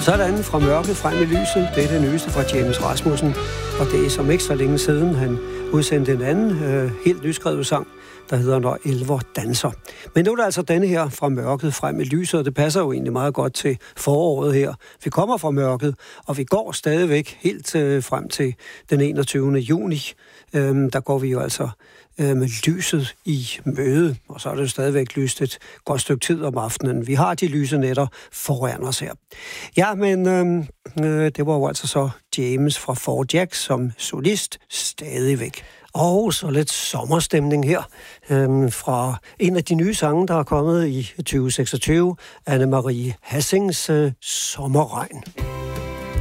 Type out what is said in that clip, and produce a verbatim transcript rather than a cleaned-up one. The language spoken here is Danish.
Sådan fra mørket frem i lyset. Det er det nyeste fra James Rasmussen. Og det er som ikke så længe siden, han udsendte en anden øh, helt nyskrevet sang, der hedder Når elver danser. Men nu er der altså denne her fra mørket frem i lyset, og det passer jo egentlig meget godt til foråret her. Vi kommer fra mørket, og vi går stadigvæk helt øh, frem til den enogtyvende juni. Øhm, der går vi jo altså øh, med lyset i møde, og så er det jo stadigvæk lyst et godt stykke tid om aftenen. Vi har de lyse nætter foran os her. Ja, men øh, øh, det var jo altså så James fra Four Jacks som solist stadigvæk. Og så lidt sommerstemning her øh, fra en af de nye sange, der er kommet i tyve seksogtyve, Anne-Marie Hassings øh, Sommerregn.